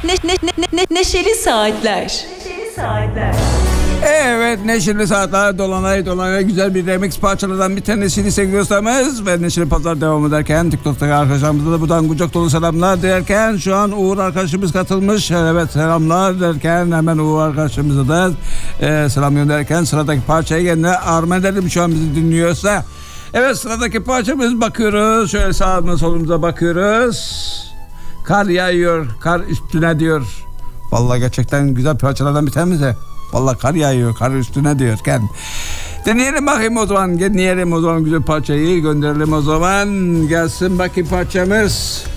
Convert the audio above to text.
Neşeli Saatler. Evet, Neşeli Saatler dolanay güzel bir remix parçalardan bir tanesini seviyorsanız ve Neşeli Pazar devam ederken TikTok'taki arkadaşlarımıza da buradan kucak dolu selamlar derken şu an Uğur arkadaşımız katılmış. Evet, selamlar derken hemen Uğur arkadaşımıza da selam gönderirken sıradaki parçayı kendine armağan edelim şu an bizi dinliyorsa. Evet, sıradaki parçamız, bakıyoruz şöyle sağımıza solumuza bakıyoruz. Kar yağıyor, kar üstüne diyor. Vallahi gerçekten güzel parçalardan bir tanesi. Vallahi kar yağıyor, kar üstüne diyorken. Dinleyelim bakayım o zaman, dinleyelim o zaman güzel parçayı, gönderelim o zaman. Gelsin bakayım parçamız.